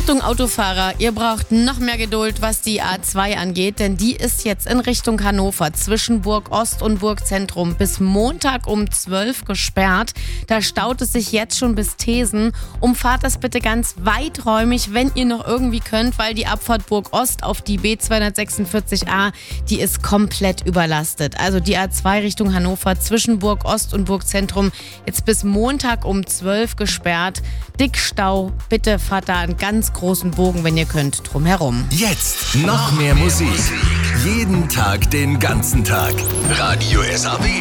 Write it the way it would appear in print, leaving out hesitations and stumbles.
Achtung Autofahrer, ihr braucht noch mehr Geduld, was die A2 angeht, denn die ist jetzt in Richtung Hannover zwischen Burg Ost und Burg Zentrum bis Montag um 12 gesperrt. Da staut es sich jetzt schon bis Thesen. Umfahrt das bitte ganz weiträumig, wenn ihr noch irgendwie könnt, weil die Abfahrt Burg Ost auf die B246a, die ist komplett überlastet. Also die A2 Richtung Hannover zwischen Burg Ost und Burg Zentrum jetzt bis Montag um 12 gesperrt. Dick Stau, bitte fahrt da einen ganz großen Bogen, wenn ihr könnt, drumherum. Jetzt noch mehr Musik. Jeden Tag, den ganzen Tag. Radio SAW.